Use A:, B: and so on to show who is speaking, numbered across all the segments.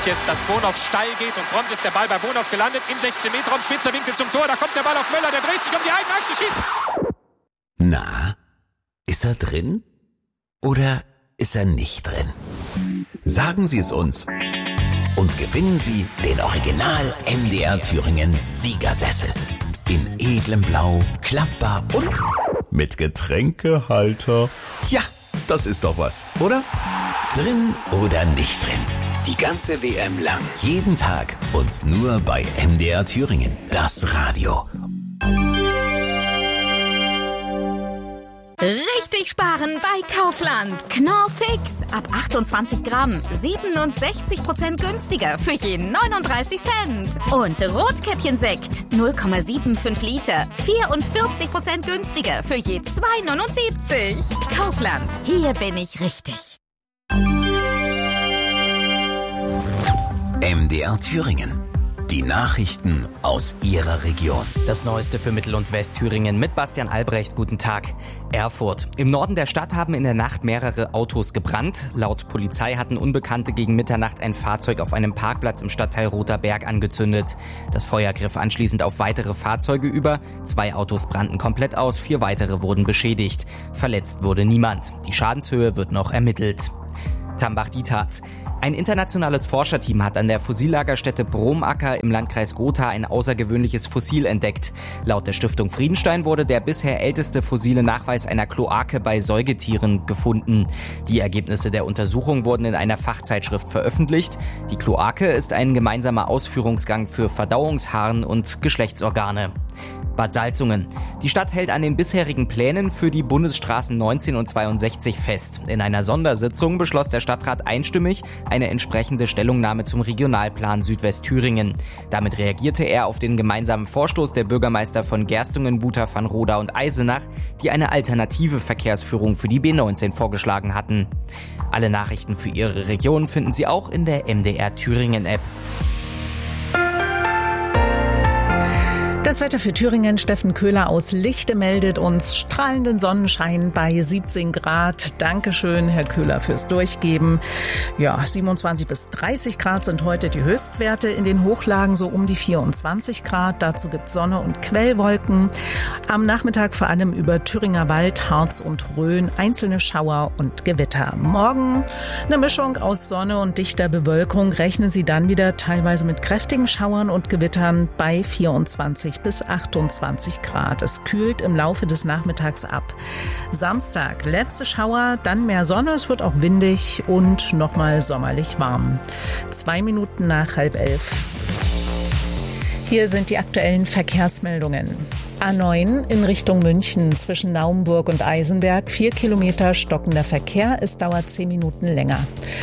A: jetzt, dass Bonhoff steil geht und prompt ist der Ball bei Bonhoff gelandet im 16-Meter-Raum, spitzer Winkel zum Tor, da kommt der Ball auf Möller, der dreht sich um die eigene Achse, schießt.
B: Na, ist er drin oder ist er nicht drin? Sagen Sie es uns und gewinnen Sie den Original MDR Thüringen Siegersessel. In edlem Blau, klappbar und mit Getränkehalter. Ja, das ist doch was, oder? Drin oder nicht drin? Die ganze WM lang. Jeden Tag und nur bei MDR Thüringen. Das Radio.
C: Richtig sparen bei Kaufland. Knorr Fix. Ab 28 Gramm. 67% günstiger für jeden 39 Cent. Und Rotkäppchensekt. 0,75 Liter. 44% günstiger für je 2,79. Kaufland. Hier bin ich richtig.
B: MDR Thüringen. Die Nachrichten aus Ihrer Region.
D: Das Neueste für Mittel- und Westthüringen mit Bastian Albrecht. Guten Tag. Erfurt. Im Norden der Stadt haben in der Nacht mehrere Autos gebrannt. Laut Polizei hatten Unbekannte gegen Mitternacht ein Fahrzeug auf einem Parkplatz im Stadtteil Roter Berg angezündet. Das Feuer griff anschließend auf weitere Fahrzeuge über. 2 Autos brannten komplett aus, 4 weitere wurden beschädigt. Verletzt wurde niemand. Die Schadenshöhe wird noch ermittelt. Tambach-Dietharz. Ein internationales Forscherteam hat an der Fossillagerstätte Bromacker im Landkreis Gotha ein außergewöhnliches Fossil entdeckt. Laut der Stiftung Friedenstein wurde der bisher älteste fossile Nachweis einer Kloake bei Säugetieren gefunden. Die Ergebnisse der Untersuchung wurden in einer Fachzeitschrift veröffentlicht. Die Kloake ist ein gemeinsamer Ausführungsgang für Verdauungsharn und Geschlechtsorgane. Bad Salzungen. Die Stadt hält an den bisherigen Plänen für die Bundesstraßen 19 und 62 fest. In einer Sondersitzung beschloss der Stadtrat einstimmig eine entsprechende Stellungnahme zum Regionalplan Südwestthüringen. Damit reagierte er auf den gemeinsamen Vorstoß der Bürgermeister von Gerstungen, Buta, Van Roda und Eisenach, die eine alternative Verkehrsführung für die B19 vorgeschlagen hatten. Alle Nachrichten für Ihre Region finden Sie auch in der MDR Thüringen App.
E: Das Wetter für Thüringen. Steffen Köhler aus Lichte meldet uns strahlenden Sonnenschein bei 17 Grad. Dankeschön, Herr Köhler, fürs Durchgeben. Ja, 27 bis 30 Grad sind heute die Höchstwerte. In den Hochlagen so um die 24 Grad. Dazu gibt es Sonne und Quellwolken. Am Nachmittag vor allem über Thüringer Wald, Harz und Rhön einzelne Schauer und Gewitter. Morgen eine Mischung aus Sonne und dichter Bewölkung. Rechnen Sie dann wieder teilweise mit kräftigen Schauern und Gewittern bei 24 bis 28 Grad. Es kühlt im Laufe des Nachmittags ab. Samstag, letzte Schauer, dann mehr Sonne, es wird auch windig und nochmal sommerlich warm. 2 Minuten nach 10:30. Hier sind die aktuellen Verkehrsmeldungen. A9 in Richtung München zwischen Naumburg und Eisenberg. 4 Kilometer stockender Verkehr. Es dauert 10 Minuten länger.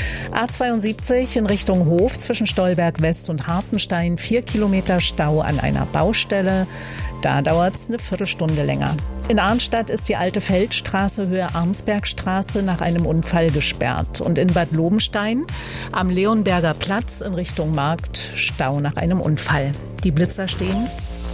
E: A72 in Richtung Hof zwischen Stolberg West und Hartenstein. 4 Kilometer Stau an einer Baustelle. Da dauert es eine Viertelstunde länger. In Arnstadt ist die alte Feldstraße Höhe Arnsbergstraße nach einem Unfall gesperrt. Und in Bad Lobenstein am Leonberger Platz in Richtung Markt Stau nach einem Unfall. Die Blitzer stehen.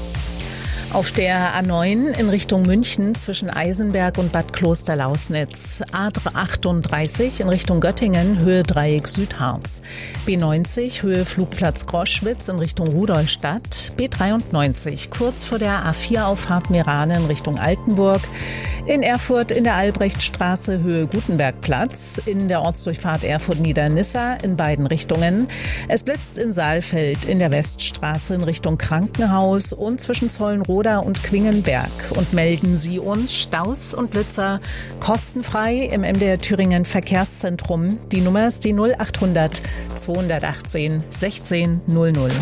E: Auf der A9 in Richtung München zwischen Eisenberg und Bad Klosterlausnitz. A38 in Richtung Göttingen, Höhe Dreieck Südharz. B90 Höhe Flugplatz Groschwitz in Richtung Rudolstadt. B93 kurz vor der A4-Auffahrt Merane in Richtung Altenburg. In Erfurt in der Albrechtstraße Höhe Gutenbergplatz. In der Ortsdurchfahrt Erfurt-Niedernissa in beiden Richtungen. Es blitzt in Saalfeld in der Weststraße in Richtung Krankenhaus und zwischen Zollenroda und Quingenberg. Und melden Sie uns Staus und Blitzer kostenfrei im MDR Thüringen Verkehrszentrum. Die Nummer ist die 0800 218 16 00.
F: MDR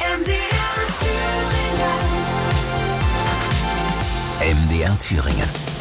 F: Thüringen.
B: MDR Thüringen.